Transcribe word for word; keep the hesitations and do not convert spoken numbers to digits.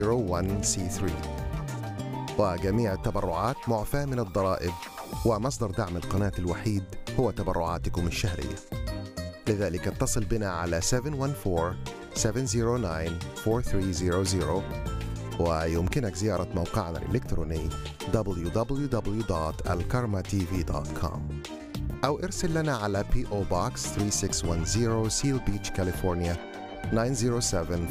واحد سي ثلاثة. وجميع التبرعات معفاة من الضرائب، ومصدر دعم القناة الوحيد هو تبرعاتكم الشهرية. لذلك اتصل بنا على سبعة واحد أربعة سبعة صفر تسعة أربعة ثلاثة صفر صفر، ويمكنك زيارة موقعنا الإلكتروني دبليو دبليو دبليو دوت الكارما تي في دوت كوم، أو ارسل لنا على بي أو Box ثلاثة ستة واحد صفر Seal Beach, كاليفورنيا تسعة صفر سبعة